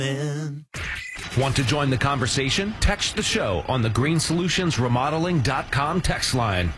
Want to join the conversation? Text the show on the greensolutionsremodeling.com text line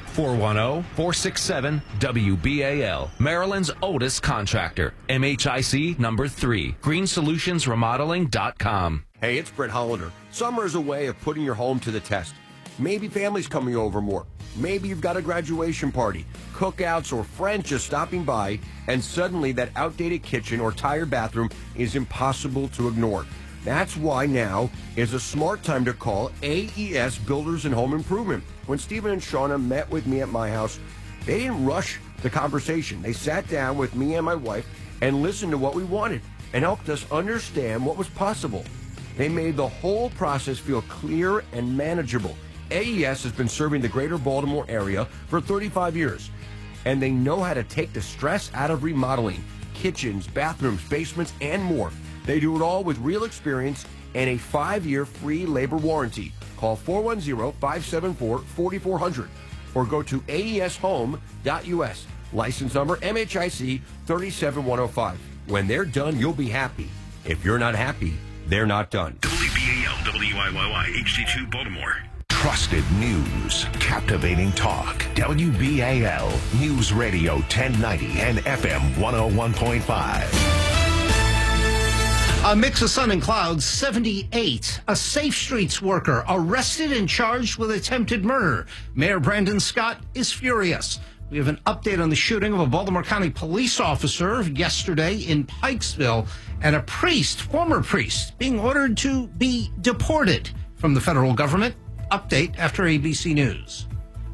410-467-WBAL. Maryland's oldest contractor. MHIC number 3. greensolutionsremodeling.com. Hey, it's Brett Hollander. Summer is a way of putting your home to the test. Maybe family's coming over more. Maybe you've got a graduation party, cookouts, or friends just stopping by, and suddenly that outdated kitchen or tired bathroom is impossible to ignore. That's why now is a smart time to call AES Builders and Home Improvement. When Stephen and Shauna met with me at my house, they didn't rush the conversation. They sat down with me and my wife and listened to what we wanted and helped us understand what was possible. They made the whole process feel clear and manageable. AES has been serving the greater Baltimore area for 35 years, and they know how to take the stress out of remodeling kitchens, bathrooms, basements, and more. They do it all with real experience and a 5-year free labor warranty. Call 410-574-4400 or go to aeshome.us. License number MHIC 37105. When they're done, you'll be happy. If you're not happy, they're not done. WBAL, WIYY, HD2 Baltimore. Trusted news, captivating talk. WBAL News Radio 1090 and FM 101.5. A mix of sun and clouds, 78. A Safe Streets worker arrested and charged with attempted murder. Mayor Brandon Scott is furious. We have an update on the shooting of a Baltimore County police officer yesterday in Pikesville and a priest, former priest, being ordered to be deported from the federal government. Update after ABC News.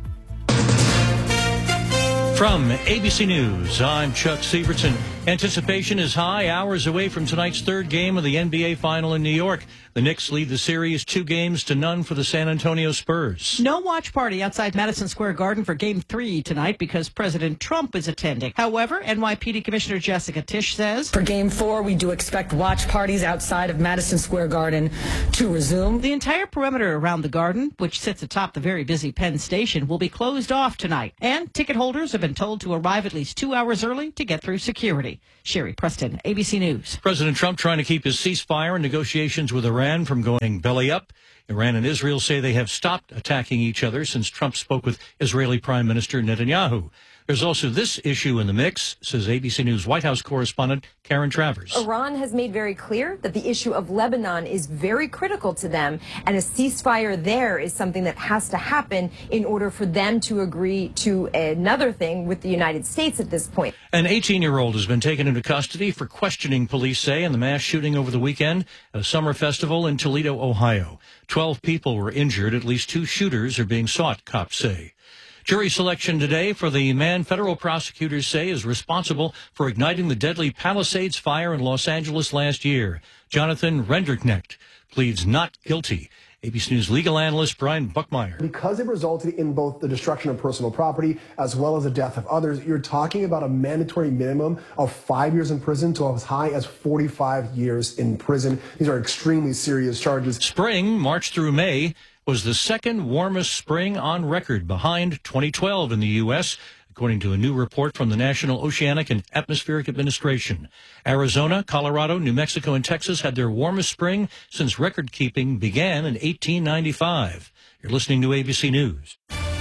From ABC News, I'm Chuck Sievertson. Anticipation is high hours away from tonight's third game of the NBA Final in New York. The Knicks lead the series 2-0 for the San Antonio Spurs. No watch party outside Madison Square Garden for Game 3 tonight because President Trump is attending. However, NYPD Commissioner Jessica Tisch says, for Game 4, we do expect watch parties outside of Madison Square Garden to resume. The entire perimeter around the garden, which sits atop the very busy Penn Station, will be closed off tonight. And ticket holders have been told to arrive at least 2 hours early to get through security. Sherry Preston, ABC News. President Trump trying to keep his ceasefire and negotiations with Iran from going belly up. Iran and Israel say they have stopped attacking each other since Trump spoke with Israeli Prime Minister Netanyahu. There's also this issue in the mix, says ABC News White House correspondent Karen Travers. Iran has made very clear that the issue of Lebanon is very critical to them, and a ceasefire there is something that has to happen in order for them to agree to another thing with the United States at this point. An 18-year-old has been taken into custody for questioning, police say, in the mass shooting over the weekend at a summer festival in Toledo, Ohio. 12 people were injured. At least 2 shooters are being sought, cops say. Jury selection today for the man federal prosecutors say is responsible for igniting the deadly Palisades fire in Los Angeles last year. Jonathan Renderknecht pleads not guilty. ABC News legal analyst Brian Buckmeyer. Because it resulted in both the destruction of personal property as well as the death of others, you're talking about a mandatory minimum of 5 years in prison to as high as 45 years in prison. These are extremely serious charges. Spring, March through May, was the second warmest spring on record, behind 2012 in the U.S., according to a new report from the National Oceanic and Atmospheric Administration. Arizona, Colorado, New Mexico, and Texas had their warmest spring since record-keeping began in 1895. You're listening to ABC News.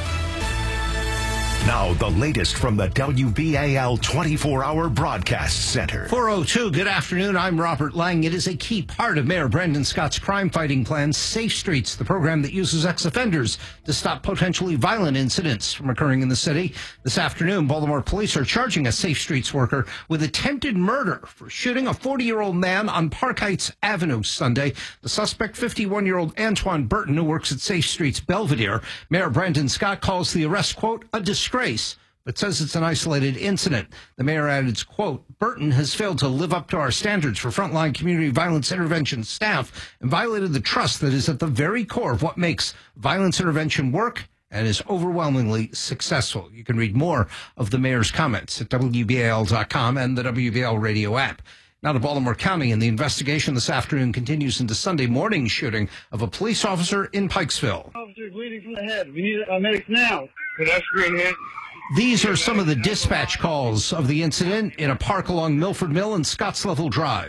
Now, the latest from the WBAL 24-hour broadcast center. 4:02, good afternoon. I'm Robert Lang. It is a key part of Mayor Brandon Scott's crime-fighting plan, Safe Streets, the program that uses ex-offenders to stop potentially violent incidents from occurring in the city. This afternoon, Baltimore police are charging a Safe Streets worker with attempted murder for shooting a 40-year-old man on Park Heights Avenue Sunday. The suspect, 51-year-old Antoine Burton, who works at Safe Streets Belvedere. Mayor Brandon Scott calls the arrest, quote, a disgrace, but says it's an isolated incident. The mayor added, quote, Burton has failed to live up to our standards for frontline community violence intervention staff and violated the trust that is at the very core of what makes violence intervention work and is overwhelmingly successful. You can read more of the mayor's comments at WBAL.com and the WBAL radio app. Now to Baltimore County, and the investigation this afternoon continues into Sunday morning's shooting of a police officer in Pikesville. Officer bleeding from the head. We need medics now. Pedestrian hit. These are some of the dispatch calls of the incident in a park along Milford Mill and Scottslevel Drive.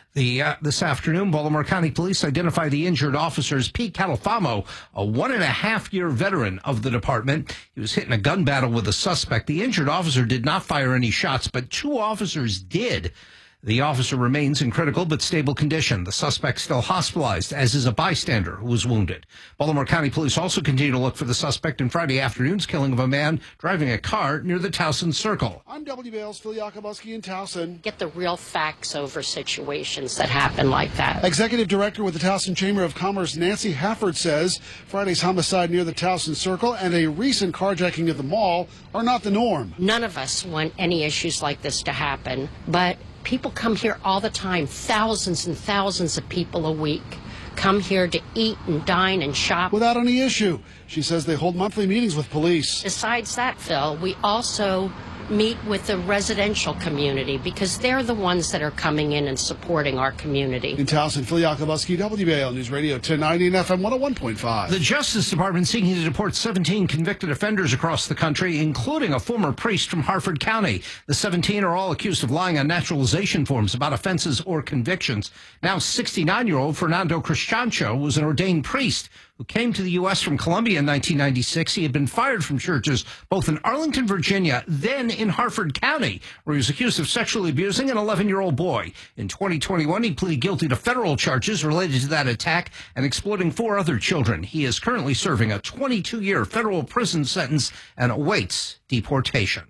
This afternoon, Baltimore County Police identify the injured officers Pete Califamo, a 1.5-year veteran of the department. He was hit in a gun battle with a suspect. The injured officer did not fire any shots, but 2 officers did. The officer remains in critical but stable condition. The suspect still hospitalized, as is a bystander who was wounded. Baltimore County Police also continue to look for the suspect in Friday afternoon's killing of a man driving a car near the Towson Circle. I'm WBAL's Phil Yakubuski in Towson. Get the real facts over situations that happen like that. Executive Director with the Towson Chamber of Commerce, Nancy Hafford, says Friday's homicide near the Towson Circle and a recent carjacking at the mall are not the norm. None of us want any issues like this to happen, but people come here all the time, thousands and thousands of people a week come here to eat and dine and shop. Without any issue. She says they hold monthly meetings with police. Besides that, Phil, we also meet with the residential community because they're the ones that are coming in and supporting our community. In Towson, Phil Yakubuski, WBAL News Radio 1090 and FM 101.5. The Justice Department seeking to deport 17 convicted offenders across the country, including a former priest from Harford County. The 17 are all accused of lying on naturalization forms about offenses or convictions. Now 69-year-old Fernando Cristancho was an ordained priest who came to the U.S. from Colombia in 1996. He had been fired from churches both in Arlington, Virginia, then in Harford County, where he was accused of sexually abusing an 11-year-old boy. In 2021, he pleaded guilty to federal charges related to that attack and exploiting 4 other children. He is currently serving a 22-year federal prison sentence and awaits deportation.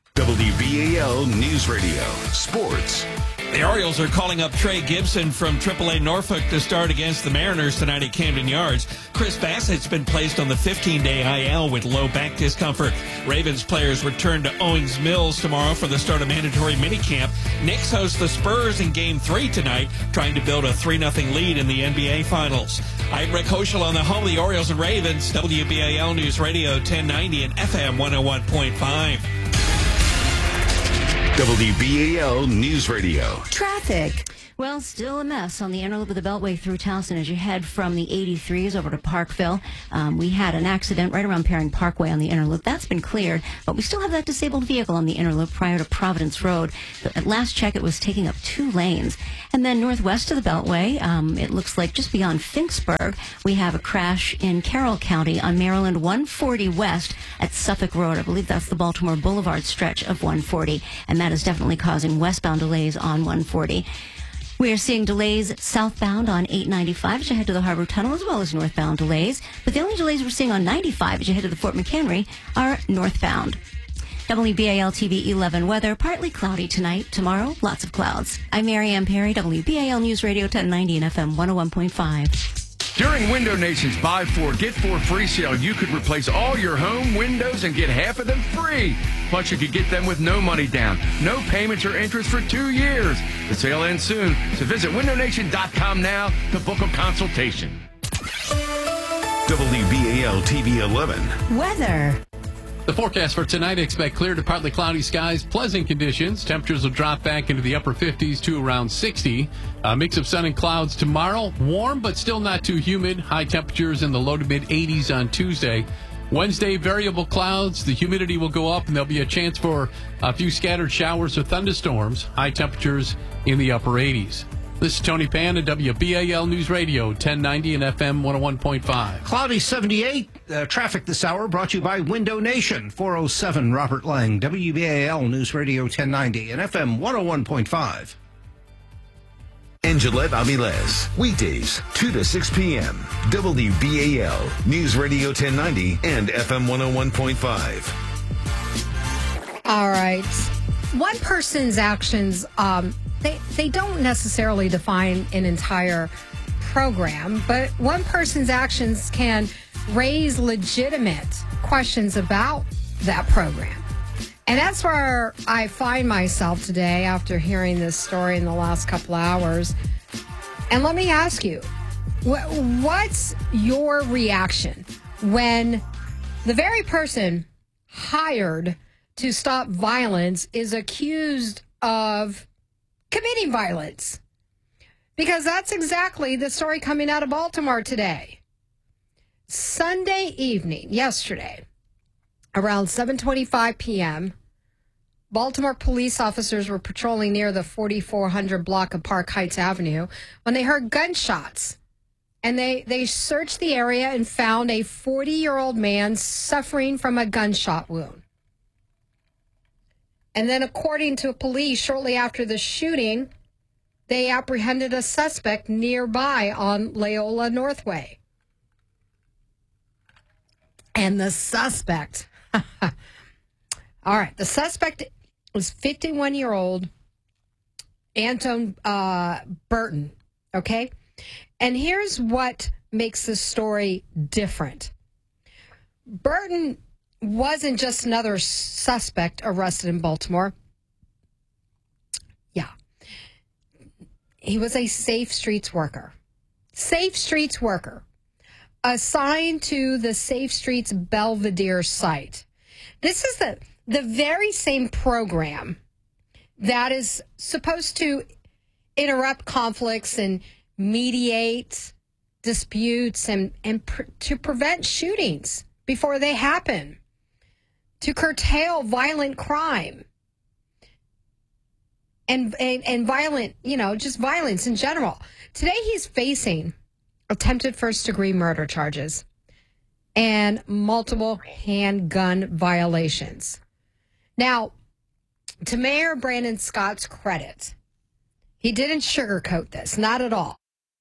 WBAL News Radio Sports. The Orioles are calling up Trey Gibson from AAA Norfolk to start against the Mariners tonight at Camden Yards. Chris Bassett's been placed on the 15-day IL with low back discomfort. Ravens players return to Owings Mills tomorrow for the start of mandatory minicamp. Knicks host the Spurs in Game 3 tonight, trying to build a 3-0 lead in the NBA Finals. I'm Rick Hoschel on the home of the Orioles and Ravens, WBAL News Radio 1090 and FM 101.5. WBAL News Radio. Traffic. Well, still a mess on the inner loop of the Beltway through Towson as you head from the 83s over to Parkville. We had an accident right around Perrin Parkway on the inner loop. That's been cleared, but we still have that disabled vehicle on the inner loop prior to Providence Road. At last check, it was taking up 2 lanes. And then northwest of the Beltway, it looks like just beyond Finksburg, we have a crash in Carroll County on Maryland 140 West at Suffolk Road. I believe that's the Baltimore Boulevard stretch of 140, and that is definitely causing westbound delays on 140. We are seeing delays southbound on 895 as you head to the Harbor Tunnel, as well as northbound delays. But the only delays we're seeing on 95 as you head to the Fort McHenry are northbound. WBAL TV 11 weather, partly cloudy tonight. Tomorrow, lots of clouds. I'm Mary Ann Perry, WBAL News Radio 1090 and FM 101.5. During Window Nation's Buy 4, Get 4 free sale, you could replace all your home windows and get half of them free. Plus, you could get them with no money down, no payments or interest for 2 years. The sale ends soon, so visit windownation.com now to book a consultation. WBAL TV 11. Weather. The forecast for tonight, expect clear to partly cloudy skies, pleasant conditions. Temperatures will drop back into the upper 50s to around 60. A mix of sun and clouds tomorrow. Warm, but still not too humid. High temperatures in the low to mid 80s on Tuesday. Wednesday, variable clouds. The humidity will go up, and there'll be a chance for a few scattered showers or thunderstorms. High temperatures in the upper 80s. This is Tony Pan at WBAL News Radio 1090 and FM 101.5. Cloudy 78. Traffic this hour brought to you by Window Nation. 407 Robert Lang. WBAL News Radio 1090 and FM 101.5. And Gillette Avilés. Weekdays, 2 to 6 p.m. WBAL News Radio 1090 and FM 101.5. All right. One person's actions, they don't necessarily define an entire program, but one person's actions can raise legitimate questions about that program. And that's where I find myself today after hearing this story in the last couple of hours. And let me ask you, what's your reaction when the very person hired to stop violence is accused of committing violence? Because that's exactly the story coming out of Baltimore today. Sunday evening, yesterday, around 7:25 p.m., Baltimore police officers were patrolling near the 4400 block of Park Heights Avenue when they heard gunshots. And they searched the area and found a 40-year-old man suffering from a gunshot wound. And then, according to police, shortly after the shooting, they apprehended a suspect nearby on Loyola Northway. And the suspect, all right, the suspect was 51-year-old Anton Burton, okay? And here's what makes this story different. Burton wasn't just another suspect arrested in Baltimore. Yeah. He was a Safe Streets worker. Safe Streets worker assigned to the Safe Streets Belvedere site. This is the very same program that is supposed to interrupt conflicts and mediate disputes and to prevent shootings before they happen, to curtail violent crime and violent, just violence in general. Today he's facing attempted first-degree murder charges and multiple handgun violations. Now, to Mayor Brandon Scott's credit, he didn't sugarcoat this, not at all.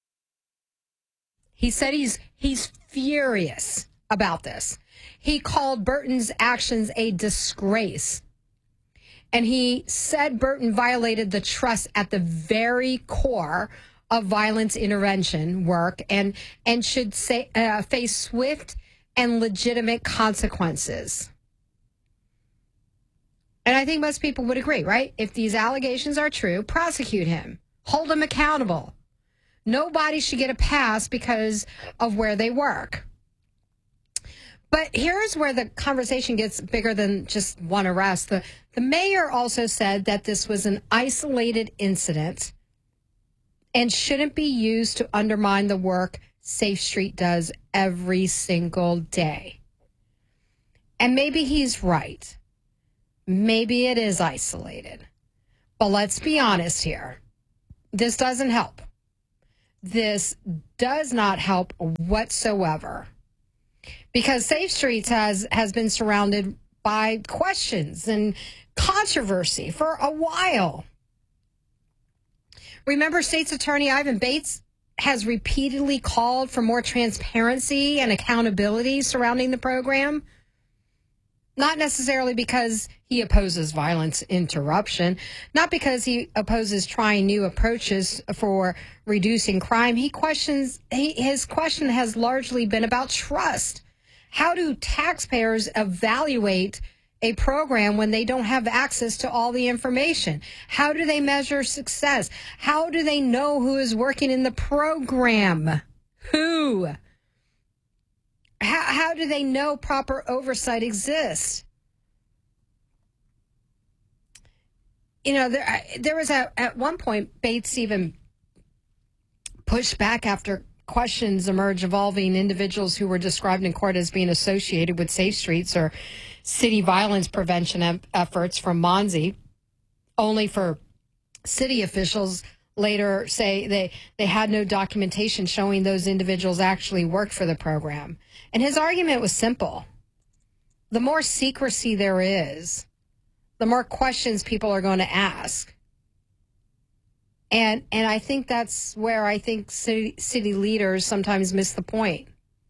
He said he's furious about this. He called Burton's actions a disgrace. And he said Burton violated the trust at the very core of violence intervention work and should face swift and legitimate consequences. And I think most people would agree, right? If these allegations are true, prosecute him. Hold him accountable. Nobody should get a pass because of where they work. But here's where the conversation gets bigger than just one arrest. The mayor also said that this was an isolated incident and shouldn't be used to undermine the work Safe Street does every single day. And maybe he's right. Maybe it is isolated. But let's be honest here. This doesn't help. This does not help whatsoever. Because Safe Streets has been surrounded by questions and controversy for a while. Remember, State's Attorney Ivan Bates has repeatedly called for more transparency and accountability surrounding the program. Not necessarily because he opposes violence interruption, not because he opposes trying new approaches for reducing crime. His question has largely been about trust. How do taxpayers evaluate a program when they don't have access to all the information? How do they measure success? How do they know who is working in the program? Who? How do they know proper oversight exists? There was at one point, Bates even pushed back after questions emerged involving individuals who were described in court as being associated with Safe Streets or city violence prevention efforts from Monzi, only for city officials later say they had no documentation showing those individuals actually worked for the program. And his argument was simple. The more secrecy there is, the more questions people are going to ask. And I think that's where I think city leaders sometimes miss the point.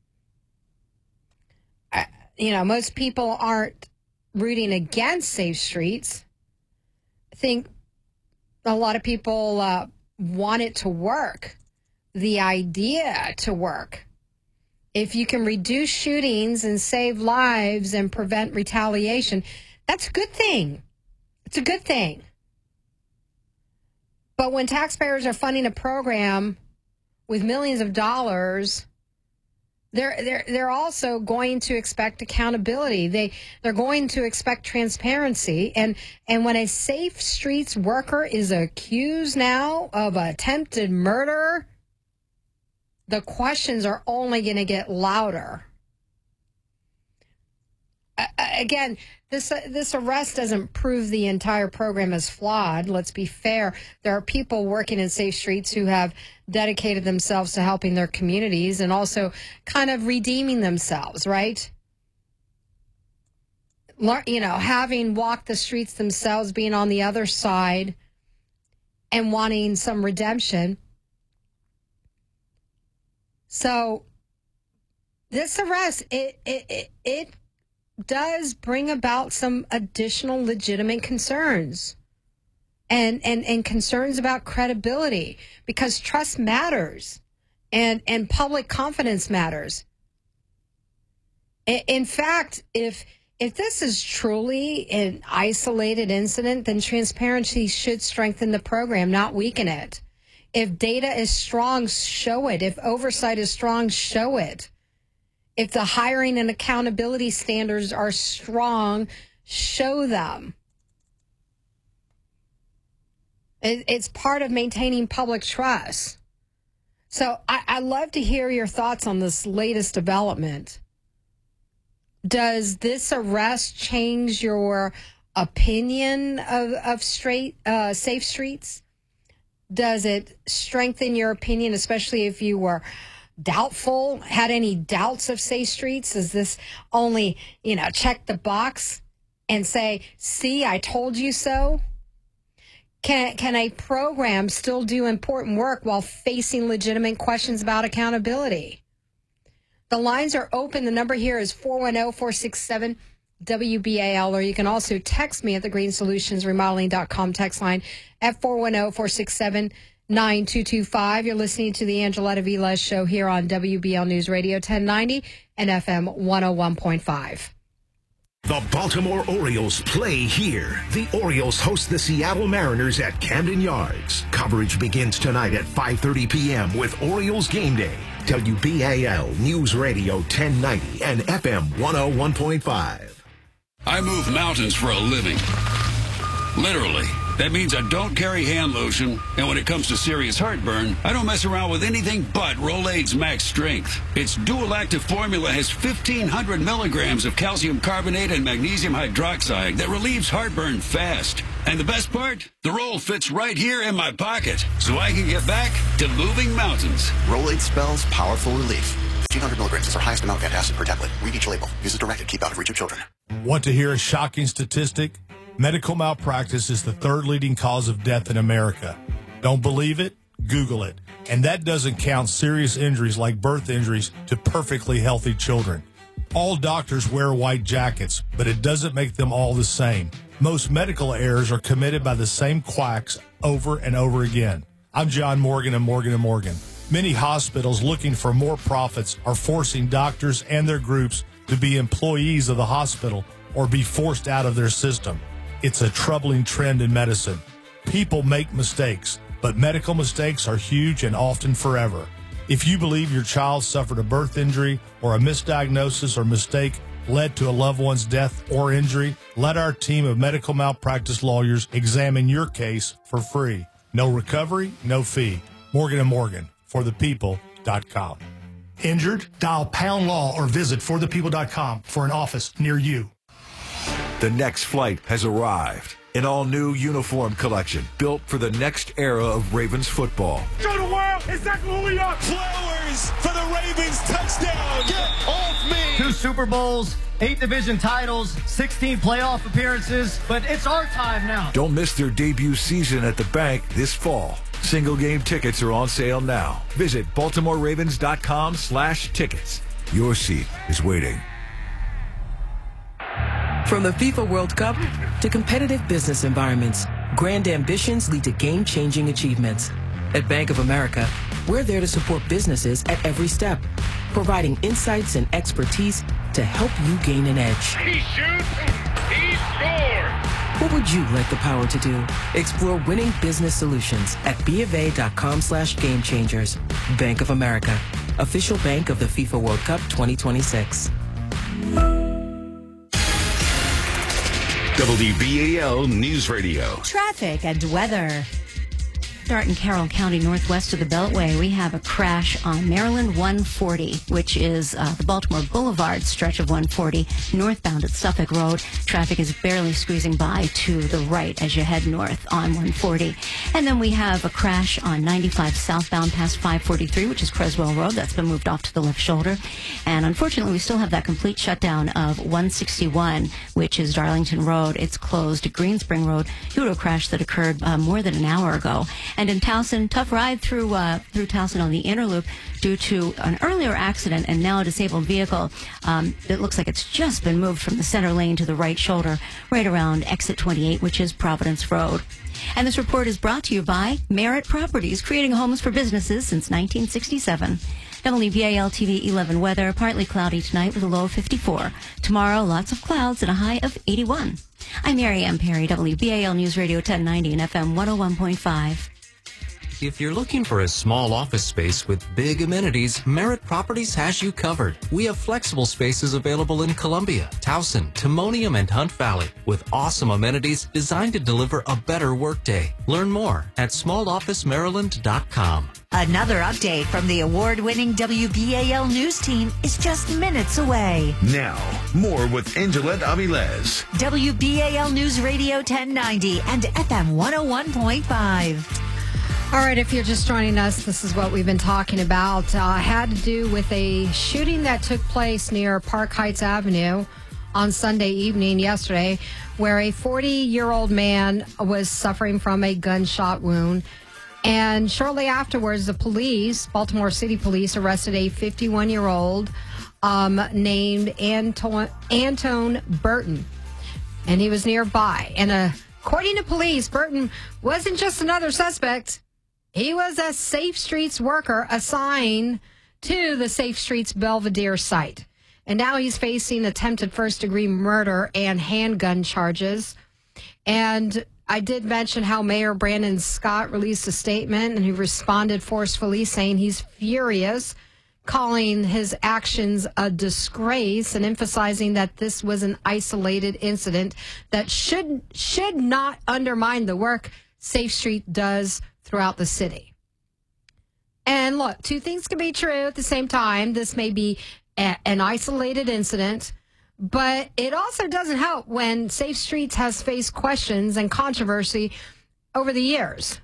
Most people aren't rooting against Safe Streets. I think a lot of people want it to work, the idea to work. If you can reduce shootings and save lives and prevent retaliation, that's a good thing. It's a good thing. But when taxpayers are funding a program with millions of dollars, they're also going to expect accountability. They're going to expect transparency. And when a Safe Streets worker is accused now of attempted murder, the questions are only going to get louder. again, this arrest doesn't prove the entire program is flawed. Let's be fair. There are people working in Safe Streets who have dedicated themselves to helping their communities and also kind of redeeming themselves, right? You know, having walked the streets themselves, being on the other side and wanting some redemption. So this arrest, it does bring about some additional legitimate concerns and concerns about credibility, because trust matters and public confidence matters. In fact, if this is truly an isolated incident, then transparency should strengthen the program, not weaken it. If data is strong, show it. If oversight is strong, show it. If the hiring and accountability standards are strong, show them. It's part of maintaining public trust. So I'd love to hear your thoughts on this latest development. Does this arrest change your opinion of Safe Streets? Does it strengthen your opinion, especially if you were doubtful, had any doubts of Safe Streets? Is this only, check the box and say, see, I told you so? Can a program still do important work while facing legitimate questions about accountability? The lines are open. The number here is 410-467-WBAL, or you can also text me at the greensolutionsremodeling.com text line at 410-467-9225. You're listening to the Angeletta Vilez Show here on WBL News Radio 1090 and FM 101.5. The Baltimore Orioles play here. The Orioles host the Seattle Mariners at Camden Yards. Coverage begins tonight at 5:30 p.m. with Orioles Game Day. WBAL News Radio 1090 and FM 101.5. I move mountains for a living. Literally. That means I don't carry hand lotion, and when it comes to serious heartburn, I don't mess around with anything but Rolaids Max Strength. Its dual-active formula has 1,500 milligrams of calcium carbonate and magnesium hydroxide that relieves heartburn fast. And the best part? The roll fits right here in my pocket, so I can get back to moving mountains. Rolaids spells powerful relief. 1,500 milligrams is our highest amount of antacid per tablet. Read each label. Use as directed. Keep out of reach of children. Want to hear a shocking statistic? Medical malpractice is the third leading cause of death in America. Don't believe it? Google it. And that doesn't count serious injuries like birth injuries to perfectly healthy children. All doctors wear white jackets, but it doesn't make them all the same. Most medical errors are committed by the same quacks over and over again. I'm John Morgan of Morgan & Morgan. Many hospitals looking for more profits are forcing doctors and their groups to be employees of the hospital or be forced out of their system. It's a troubling trend in medicine. People make mistakes, but medical mistakes are huge and often forever. If you believe your child suffered a birth injury or a misdiagnosis or mistake led to a loved one's death or injury, let our team of medical malpractice lawyers examine your case for free. No recovery, no fee. Morgan & Morgan, forthepeople.com. Injured? Dial pound law or visit forthepeople.com for an office near you. The next flight has arrived. An all-new uniform collection built for the next era of Ravens football. Show the world exactly who we are. Flowers for the Ravens touchdown. Get off me. 2 Super Bowls, 8 division titles, 16 playoff appearances, but it's our time now. Don't miss their debut season at the bank this fall. Single game tickets are on sale now. Visit BaltimoreRavens.com/tickets. Your seat is waiting. From the FIFA World Cup to competitive business environments, grand ambitions lead to game-changing achievements. At Bank of America, we're there to support businesses at every step, providing insights and expertise to help you gain an edge. He shoots, he scores. What would you like the power to do? Explore winning business solutions at BofA.com/gamechangers. Bank of America, official bank of the FIFA World Cup 2026. WBAL News Radio. Traffic and weather. Start in Carroll County, northwest of the Beltway. We have a crash on Maryland 140, which is the Baltimore Boulevard stretch of 140, northbound at Suffolk Road. Traffic is barely squeezing by to the right as you head north on 140. And then we have a crash on 95 southbound past 543, which is Creswell Road. That's been moved off to the left shoulder. And unfortunately, we still have that complete shutdown of 161, which is Darlington Road. It's closed to Greenspring Road due to a crash that occurred more than an hour ago. And in Towson, tough ride through Towson on the inner loop due to an earlier accident and now a disabled vehicle. It looks like it's just been moved from the center lane to the right shoulder, right around exit 28, which is Providence Road. And this report is brought to you by Merritt Properties, creating homes for businesses since 1967. WBAL TV 11 weather, partly cloudy tonight with a low of 54. Tomorrow, lots of clouds and a high of 81. I'm Mary Ann Perry, WBAL News Radio 1090 and FM 101.5. If you're looking for a small office space with big amenities, Merritt Properties has you covered. We have flexible spaces available in Columbia, Towson, Timonium, and Hunt Valley with awesome amenities designed to deliver a better workday. Learn more at smallofficemaryland.com. Another update from the award-winning WBAL News team is just minutes away. Now, more with Angelette Avilés. WBAL News Radio 1090 and FM 101.5. All right, if you're just joining us, this is what we've been talking about. Had to do with a shooting that took place near Park Heights Avenue on Sunday evening yesterday, where a 40-year-old man was suffering from a gunshot wound. And shortly afterwards, the police, Baltimore City Police, arrested a 51-year-old named Antone Burton. And he was nearby. And according to police, Burton wasn't just another suspect. He was a Safe Streets worker assigned to the Safe Streets Belvedere site. And now he's facing attempted first-degree murder and handgun charges. And I did mention how Mayor Brandon Scott released a statement, and he responded forcefully, saying he's furious, calling his actions a disgrace and emphasizing that this was an isolated incident that should not undermine the work Safe Street does throughout the city. And look, two things can be true at the same time. This may be an isolated incident, but it also doesn't help when Safe Streets has faced questions and controversy over the years.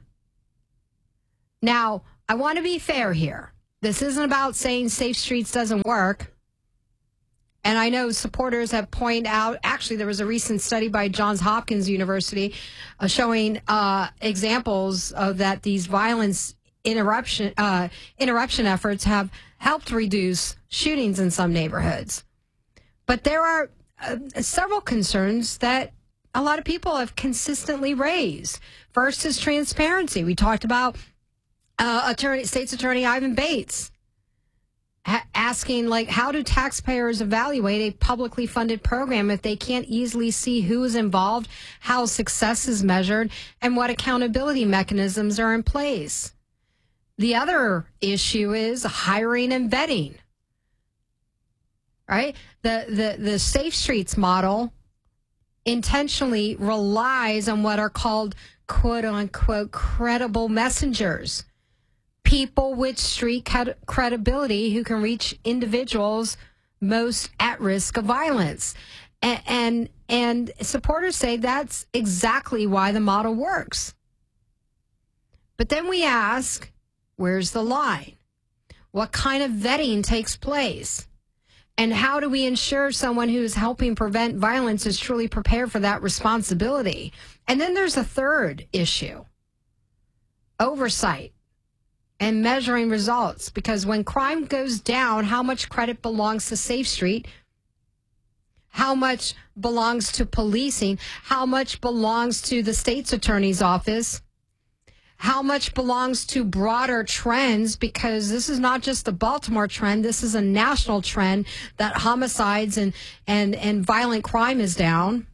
Now, I want to be fair here. This isn't about saying Safe Streets doesn't work. And I know supporters have pointed out, actually, there was a recent study by Johns Hopkins University showing examples of that these violence interruption efforts have helped reduce shootings in some neighborhoods. But there are several concerns that a lot of people have consistently raised. First is transparency. We talked about State's Attorney Ivan Bates asking, how do taxpayers evaluate a publicly funded program if they can't easily see who is involved, how success is measured, and what accountability mechanisms are in place? The other issue is hiring and vetting, right? The Safe Streets model intentionally relies on what are called quote-unquote credible messengers. People with street credibility who can reach individuals most at risk of violence. And supporters say that's exactly why the model works. But then we ask, where's the line? What kind of vetting takes place? And how do we ensure someone who is helping prevent violence is truly prepared for that responsibility? And then there's a third issue, oversight and measuring results, because when crime goes down, how much credit belongs to Safe Street? How much belongs to policing? How much belongs to the state's attorney's office? How much belongs to broader trends? Because this is not just the Baltimore trend. This is a national trend that homicides and violent crime is down.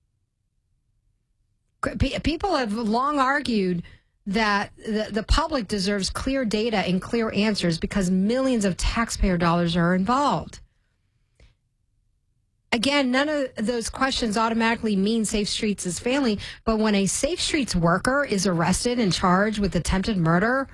People have long argued that the public deserves clear data and clear answers because millions of taxpayer dollars are involved. Again, none of those questions automatically mean Safe Streets is failing. But when a Safe Streets worker is arrested and charged with attempted murder,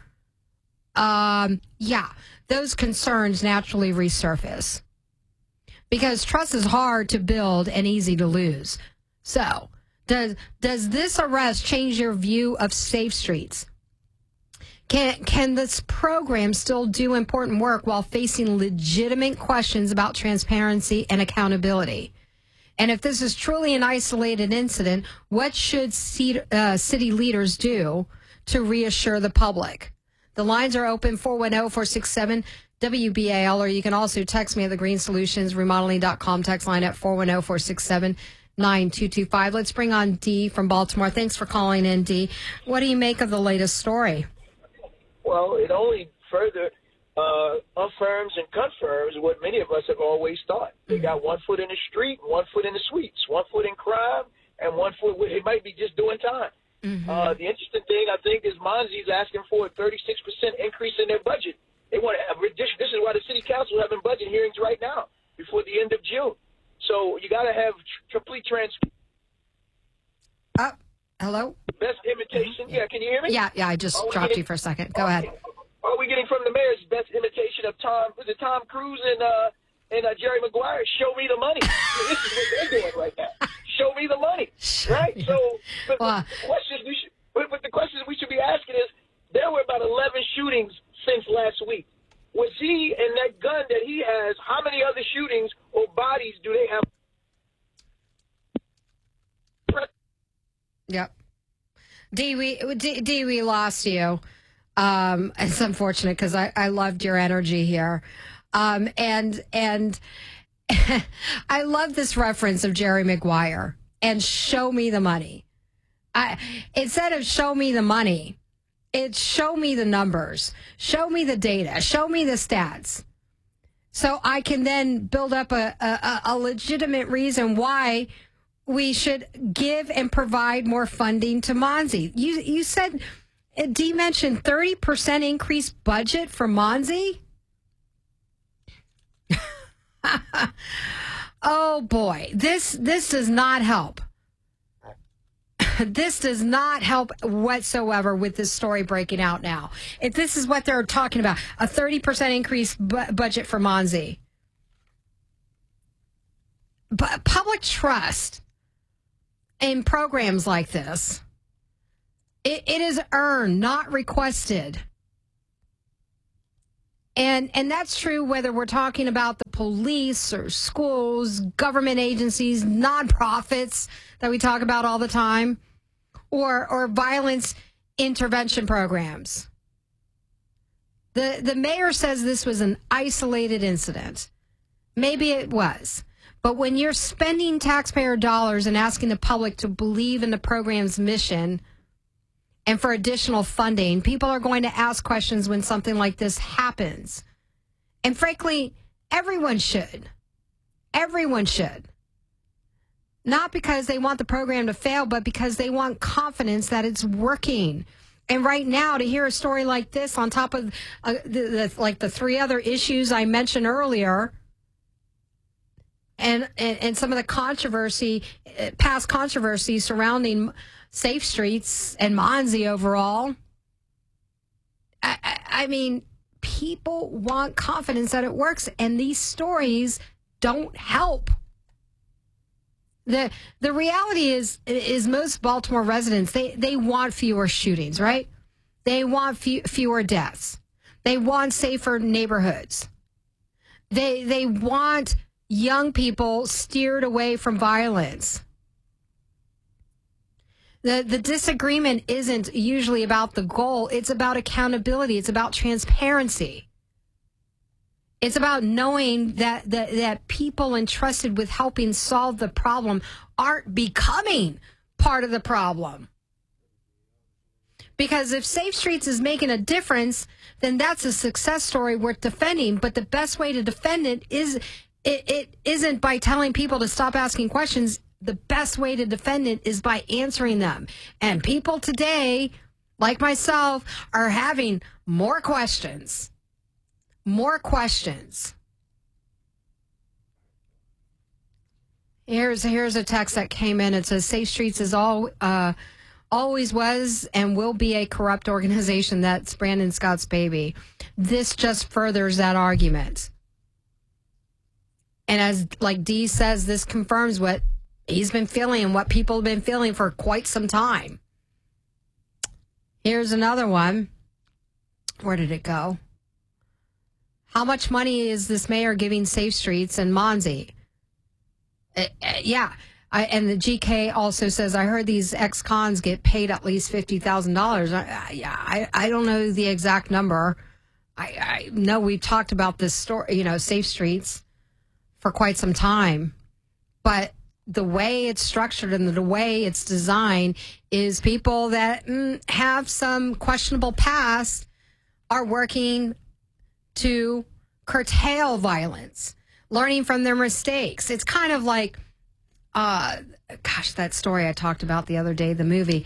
those concerns naturally resurface. Because trust is hard to build and easy to lose. So, does this arrest change your view of Safe Streets? Can this program still do important work while facing legitimate questions about transparency and accountability? And if this is truly an isolated incident, what should city leaders do to reassure the public? The lines are open, 410-467-WBAL, or you can also text me at the Green Solutions Remodeling.com text line at 410-467-9225. Let's bring on Dee from Baltimore. Thanks for calling in, Dee. What do you make of the latest story? Well, it only further affirms and confirms what many of us have always thought. They got 1 foot in the street, 1 foot in the suites, 1 foot in crime, and 1 foot, it might be just doing time. The interesting thing, I think, is Monzi's asking for a 36% increase in their budget. They want to have, this is why the city council is having budget hearings right now, before the end of June. So you got to have complete transparency. Hello? Best imitation. Yeah, can you hear me? Yeah, I just dropped you for a second. Go ahead. Are we getting from the mayor's best imitation of Tom Cruise and Jerry Maguire? Show me the money. This is what they're doing right now. Show me the money, right? So, but the questions we should be asking is: there were about 11 shootings since last week. Was he and that gun that he has? How many other shootings or bodies do they have? Yep. Dee, we lost you. It's unfortunate because I loved your energy here. And I love this reference of Jerry Maguire and show me the money. Instead of show me the money, it's show me the numbers, show me the data, show me the stats. So I can then build up a legitimate reason why we should give and provide more funding to Monzi. You said, Dee mentioned 30% increased budget for Monzi? Oh boy, this does not help. This does not help whatsoever with this story breaking out now. If this is what they're talking about, a 30% increased budget for Monzi. But public trust in programs like this, it is earned, not requested. And that's true whether we're talking about the police or schools, government agencies, nonprofits that we talk about all the time, or violence intervention programs. The mayor says this was an isolated incident. Maybe it was. But when you're spending taxpayer dollars and asking the public to believe in the program's mission and for additional funding, people are going to ask questions when something like this happens. And frankly, everyone should. Everyone should. Not because they want the program to fail, but because they want confidence that it's working. And right now, to hear a story like this on top of the three other issues I mentioned earlier, and some of the controversy, past controversy surrounding Safe Streets and Monzi overall, I mean, people want confidence that it works, and these stories don't help. The reality is most Baltimore residents, they want fewer shootings, right? They want fewer deaths. They want safer neighborhoods. They want young people steered away from violence. The disagreement isn't usually about the goal. It's about accountability. It's about transparency. It's about knowing that people entrusted with helping solve the problem aren't becoming part of the problem. Because if Safe Streets is making a difference, then that's a success story worth defending. But the best way to defend it isn't by telling people to stop asking questions. The best way to defend it is by answering them. And people today, like myself, are having more questions. More questions. Here's a text that came in. It says, Safe Streets is always was and will be a corrupt organization. That's Brandon Scott's baby. This just furthers that argument. And as like Dee says, this confirms what he's been feeling and what people have been feeling for quite some time. Here's another one. Where did it go? How much money is this mayor giving Safe Streets and Monzi? And the GK also says, I heard these ex-cons get paid at least $50,000. I don't know the exact number. I know we talked about this story, Safe Streets for quite some time. But the way it's structured and the way it's designed is people that have some questionable past are working to curtail violence, learning from their mistakes. It's kind of like, that story I talked about the other day, the movie,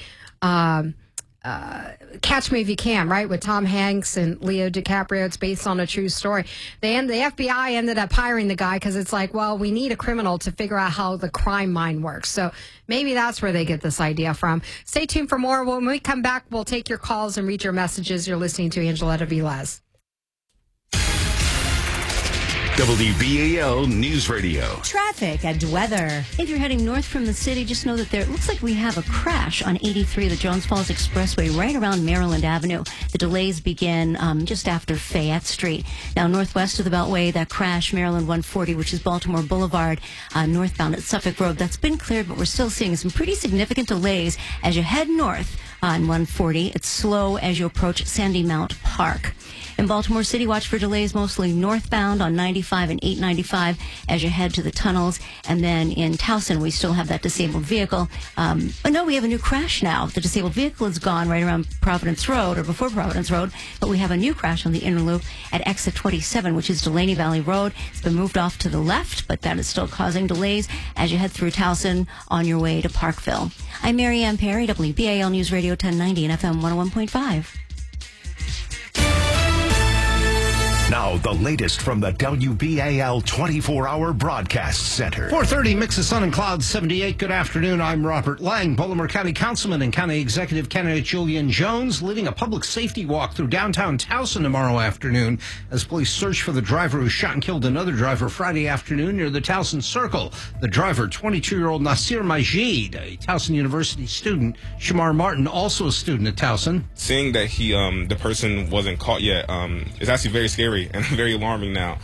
Catch Me If You Can, right? With Tom Hanks and Leo DiCaprio. It's based on a true story. The FBI ended up hiring the guy because it's like, well, we need a criminal to figure out how the crime mind works. So maybe that's where they get this idea from. Stay tuned for more. When we come back, we'll take your calls and read your messages. You're listening to Angeletta Velez. WBAL News Radio. Traffic and weather. If you're heading north from the city, just know that it looks like we have a crash on 83, the Jones Falls Expressway, right around Maryland Avenue. The delays begin just after Fayette Street. Now, northwest of the Beltway, that crash, Maryland 140, which is Baltimore Boulevard, northbound at Suffolk Road, that's been cleared, but we're still seeing some pretty significant delays as you head north on 140. It's slow as you approach Sandy Mount Park. In Baltimore City, watch for delays mostly northbound on 95 and 895 as you head to the tunnels. And then in Towson, we still have that disabled vehicle. We have a new crash now. The disabled vehicle is gone right around Providence Road or before Providence Road, but we have a new crash on the inner loop at exit 27, which is Delaney Valley Road. It's been moved off to the left, but that is still causing delays as you head through Towson on your way to Parkville. I'm Mary Ann Perry, WBAL News Radio 1090 and FM 101.5. Now, the latest from the WBAL 24-hour broadcast center. 4:30, mix of sun and clouds, 78. Good afternoon. I'm Robert Lang. Baltimore County Councilman and County Executive candidate Julian Jones leading a public safety walk through downtown Towson tomorrow afternoon as police search for the driver who shot and killed another driver Friday afternoon near the Towson Circle. The driver, 22-year-old Nasir Majid, a Towson University student. Shamar Martin, also a student at Towson. Seeing that the person wasn't caught yet, is actually very scary and very alarming now.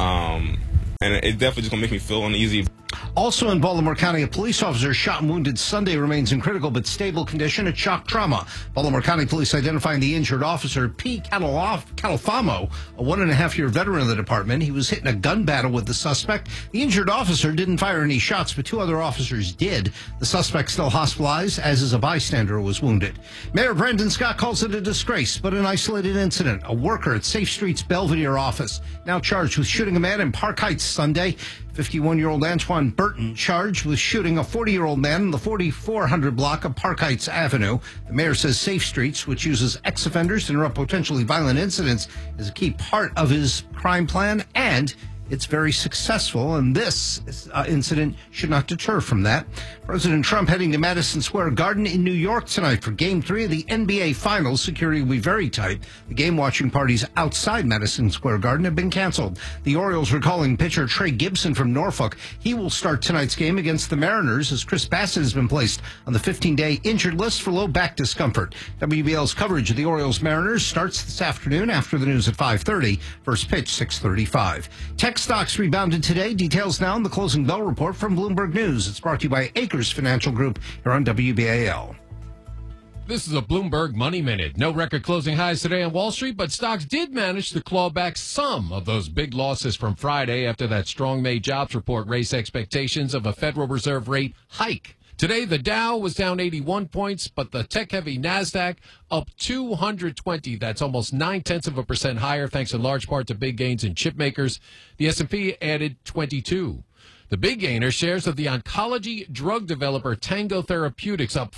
And it definitely just going to make me feel uneasy. Also in Baltimore County, a police officer shot and wounded Sunday remains in critical but stable condition at shock trauma. Baltimore County Police identifying the injured officer, P. Califamo, a 1.5-year veteran of the department. He was hit in a gun battle with the suspect. The injured officer didn't fire any shots, but 2 other officers did. The suspect still hospitalized, as is a bystander who was wounded. Mayor Brandon Scott calls it a disgrace, but an isolated incident. A worker at Safe Street's Belvedere office now charged with shooting a man in Park Heights Sunday. 51-year-old Antoine Burton charged with shooting a 40-year-old man in the 4400 block of Park Heights Avenue. The mayor says Safe Streets, which uses ex-offenders to interrupt potentially violent incidents, is a key part of his crime plan, and it's very successful, and this incident should not deter from that. President Trump heading to Madison Square Garden in New York tonight for Game 3 of the NBA Finals. Security will be very tight. The game-watching parties outside Madison Square Garden have been canceled. The Orioles recalling pitcher Trey Gibson from Norfolk. He will start tonight's game against the Mariners as Chris Bassett has been placed on the 15-day injured list for low back discomfort. WBL's coverage of the Orioles-Mariners starts this afternoon after the news at 5:30. First pitch, 6:35. Tech stocks rebounded today. Details now in the closing bell report from Bloomberg News. It's brought to you by Acres Financial Group here on WBAL. This is a Bloomberg Money Minute. No record closing highs today on Wall Street, but stocks did manage to claw back some of those big losses from Friday after that strong May jobs report raised expectations of a Federal Reserve rate hike. Today, the Dow was down 81 points, but the tech-heavy NASDAQ up 220. That's almost 0.9% higher, thanks in large part to big gains in chip makers. The S&P added 22. The big gainer, shares of the oncology drug developer Tango Therapeutics up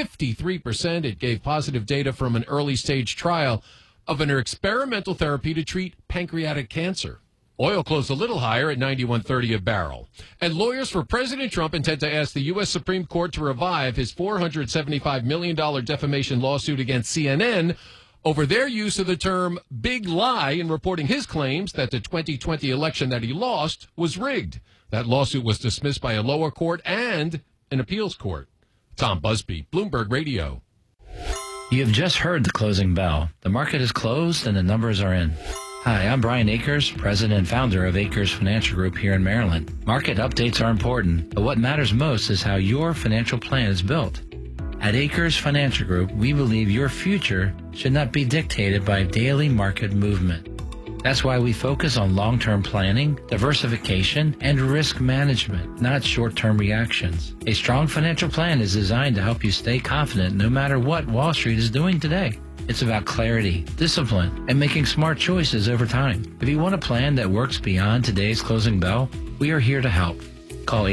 53%. It gave positive data from an early-stage trial of an experimental therapy to treat pancreatic cancer. Oil closed a little higher at $91.30 a barrel. And lawyers for President Trump intend to ask the U.S. Supreme Court to revive his $475 million defamation lawsuit against CNN over their use of the term big lie in reporting his claims that the 2020 election that he lost was rigged. That lawsuit was dismissed by a lower court and an appeals court. Tom Busby, Bloomberg Radio. You have just heard the closing bell. The market is closed and the numbers are in. Hi, I'm Brian Akers, president and founder of Akers Financial Group here in Maryland. Market updates are important, but what matters most is how your financial plan is built. At Akers Financial Group, we believe your future should not be dictated by daily market movement. That's why we focus on long-term planning, diversification, and risk management, not short-term reactions. A strong financial plan is designed to help you stay confident no matter what Wall Street is doing today. It's about clarity, discipline, and making smart choices over time. If you want a plan that works beyond today's closing bell, we are here to help. Call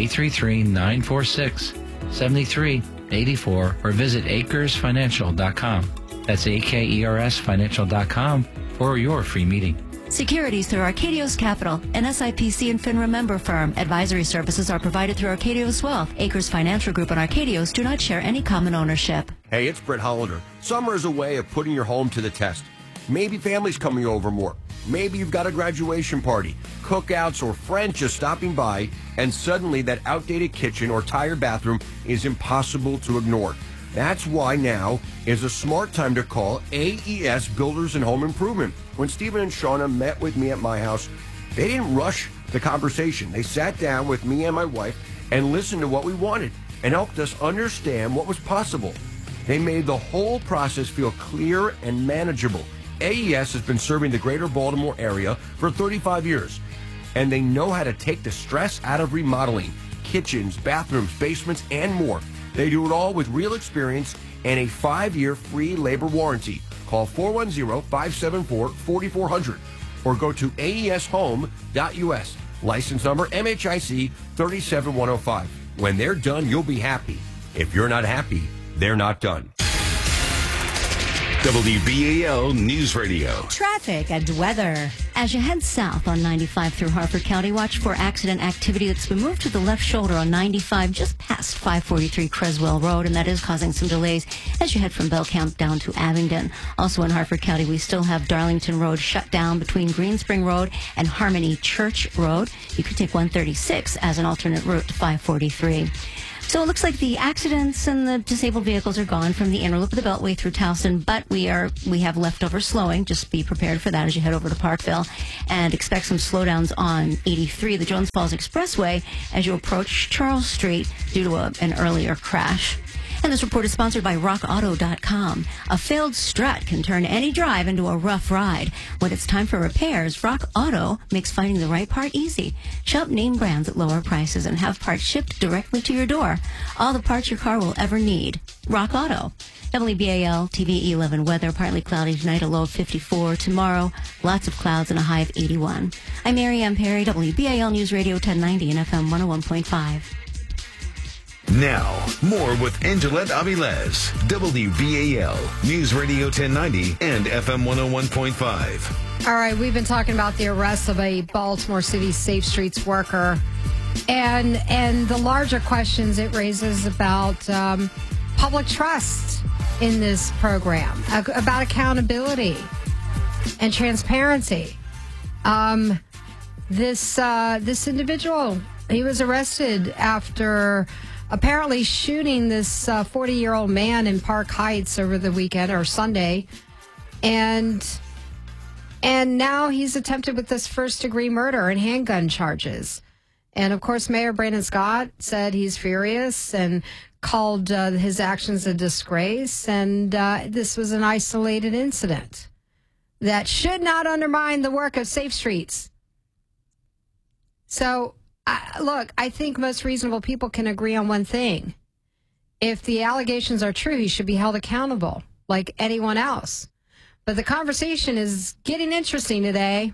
833-946-7384 or visit AkersFinancial.com. That's AKERSFinancial.com for your free meeting. Securities through Arcadios Capital, an SIPC and FINRA member firm. Advisory services are provided through Arcadios Wealth. Akers Financial Group and Arcadios do not share any common ownership. Hey, it's Brett Hollander. Summer is a way of putting your home to the test. Maybe family's coming over more. Maybe you've got a graduation party, cookouts, or friends just stopping by, and suddenly that outdated kitchen or tired bathroom is impossible to ignore. That's why now is a smart time to call AES Builders and Home Improvement. When Stephen and Shauna met with me at my house, they didn't rush the conversation. They sat down with me and my wife and listened to what we wanted and helped us understand what was possible. They made the whole process feel clear and manageable. AES has been serving the greater Baltimore area for 35 years, and they know how to take the stress out of remodeling kitchens, bathrooms, basements, and more. They do it all with real experience and a 5-year free labor warranty. Call 410-574-4400 or go to aeshome.us. License number MHIC 37105. When they're done, you'll be happy. If you're not happy, they're not done. WBAL News Radio. Traffic and weather. As you head south on 95 through Harford County, watch for accident activity that's been moved to the left shoulder on 95 just past 543 Creswell Road, and that is causing some delays as you head from Belcamp down to Abingdon. Also in Harford County, we still have Darlington Road shut down between Greenspring Road and Harmony Church Road. You could take 136 as an alternate route to 543. So it looks like the accidents and the disabled vehicles are gone from the inner loop of the Beltway through Towson, but we have leftover slowing. Just be prepared for that as you head over to Parkville, and expect some slowdowns on 83, the Jones Falls Expressway, as you approach Charles Street due to an earlier crash. And this report is sponsored by RockAuto.com. A failed strut can turn any drive into a rough ride. When it's time for repairs, Rock Auto makes finding the right part easy. Shop name brands at lower prices and have parts shipped directly to your door. All the parts your car will ever need. Rock Auto. WBAL TV 11 weather, partly cloudy tonight, a low of 54. Tomorrow, lots of clouds and a high of 81. I'm Mary Ann Perry, WBAL News Radio 1090 and FM 101.5. Now, more with Angelette Avilés, WBAL News Radio 1090 and FM 101.5. All right, we've been talking about the arrest of a Baltimore City Safe Streets worker and the larger questions it raises about public trust in this program, about accountability and transparency. This individual, he was arrested after apparently shooting this 40-year-old man in Park Heights over the weekend or Sunday. And now he's attempted with this first-degree murder and handgun charges. And, of course, Mayor Brandon Scott said he's furious and called his actions a disgrace. And this was an isolated incident that should not undermine the work of Safe Streets. So, look, I think most reasonable people can agree on one thing. If the allegations are true, he should be held accountable like anyone else. But the conversation is getting interesting today.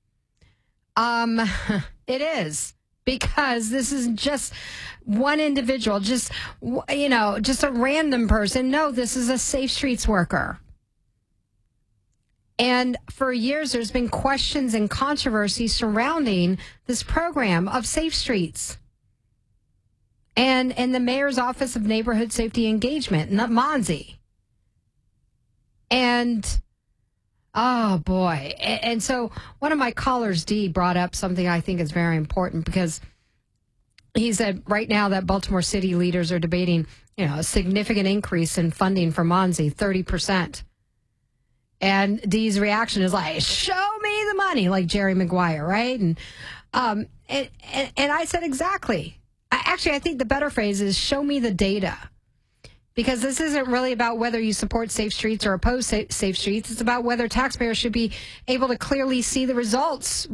It is, because this isn't just one individual, just a random person. No, this is a Safe Streets worker. And for years, there's been questions and controversy surrounding this program of Safe Streets and the Mayor's Office of Neighborhood Safety Engagement, not MONSE. And, oh, boy. And so one of my callers, D, brought up something I think is very important, because he said right now that Baltimore City leaders are debating, a significant increase in funding for MONSE, 30%. And Dee's reaction is like, show me the money, like Jerry Maguire, right? And I said, exactly. I think the better phrase is show me the data. Because this isn't really about whether you support safe streets or oppose safe streets. It's about whether taxpayers should be able to clearly see the results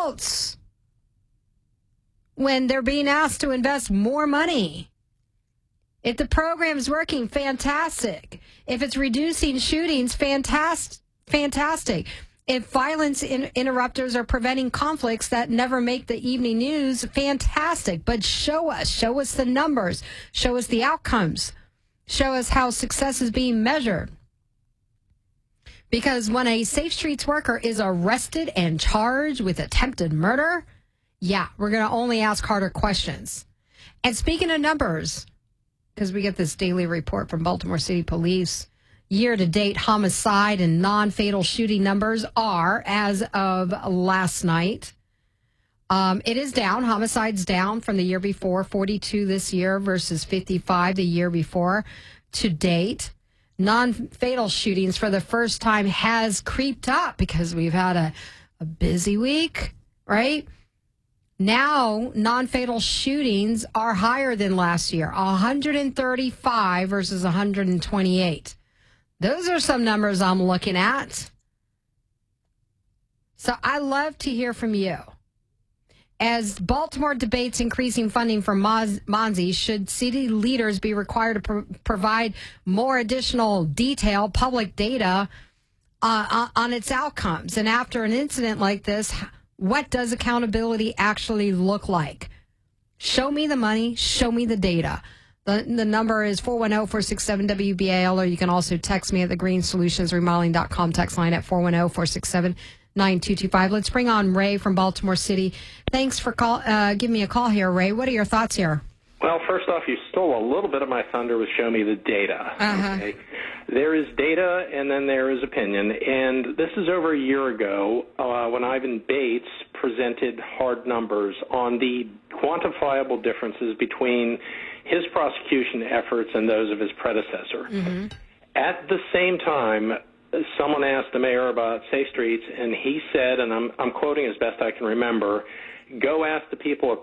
when they're being asked to invest more money. If the program is working, fantastic. If it's reducing shootings, fantastic. If violence interrupters are preventing conflicts that never make the evening news, fantastic. But show us the numbers, show us the outcomes, show us how success is being measured. Because when a Safe Streets worker is arrested and charged with attempted murder, we're going to only ask harder questions. And speaking of numbers, because we get this daily report from Baltimore City Police, year-to-date homicide and non-fatal shooting numbers are, as of last night, it is down. Homicide's down from the year before, 42 this year versus 55 the year before. To date, non-fatal shootings for the first time has creeped up because we've had a busy week, right? Now, non-fatal shootings are higher than last year, 135 versus 128. Those are some numbers I'm looking at. So I love to hear from you. As Baltimore debates increasing funding for MONSE, should city leaders be required to provide more additional detailed public data on its outcomes? And after an incident like this, what does accountability actually look like? Show me the money, show me the data. The number is 410-467-WBAL, or you can also text me at the greensolutionsremodeling.com text line at 410-467-9225. Let's bring on Ray from Baltimore City. Thanks for giving me a call here, Ray. What are your thoughts here? Well, first off, you stole a little bit of my thunder with show me the data. Okay? There is data, and then there is opinion. And this is over a year ago when Ivan Bates presented hard numbers on the quantifiable differences between his prosecution efforts and those of his predecessor. Mm-hmm. At the same time, someone asked the mayor about Safe Streets, and he said, and I'm quoting as best I can remember, go ask the people of